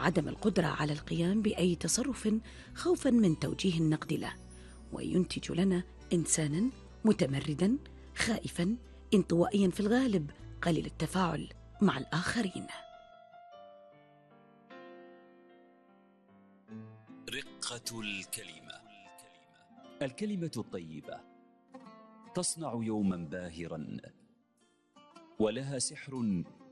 عدم القدرة على القيام بأي تصرف خوفا من توجيه النقد له، وينتج لنا إنسانا متمردا خائفا انطوائيا في الغالب قليل التفاعل مع الآخرين. رقة الكلمة. الكلمة الطيبة تصنع يوما باهرا، ولها سحر